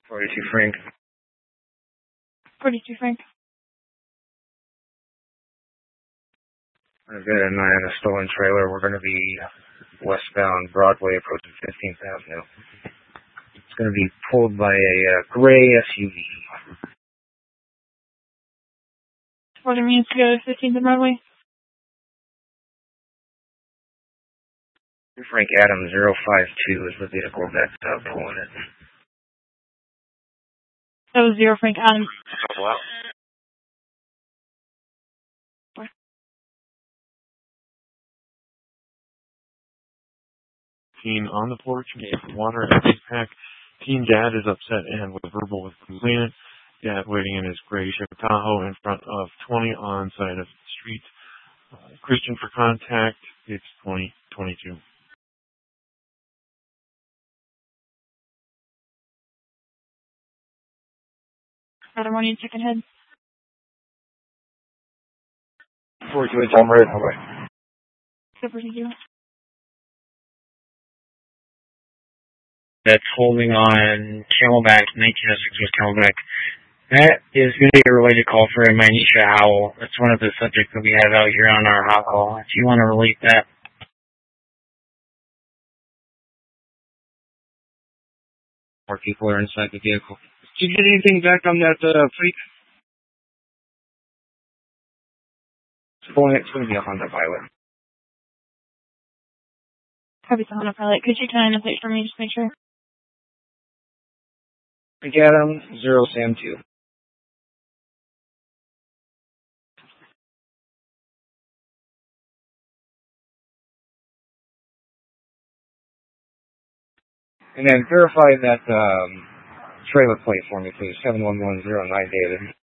42 Frank. 42 Frank. I've got a 9 on a stolen trailer. We're going to be westbound Broadway approaching 15th Avenue. It's going to be pulled by a gray SUV. 40 minutes to go to 15th and Broadway. Frank Adams 052 is the vehicle that's pulling it. That was 0 Frank Adams. Wow. Teen on the porch, water and a pack. Teen dad is upset and with verbal with complainant. Dad waiting in his gray Chevy Tahoe in front of 20 on side of the street. Christian for contact. It's 2022. Other morning, chicken head. 42 inch on red. Okay. Super you. That's holding on Camelback, 1906 with Camelback. That is going to be a related call for Manisha Howell. That's one of the subjects that we have out here on our hot call. If you want to relate that. More people are inside the vehicle. Did you get anything back on that fleet? It's going to be a Honda Pilot. Probably the Honda Pilot. Could you turn in the plate for me, just make sure? Adam 0 Sam 2. And then verify that trailer plate for me, please. 71109 David.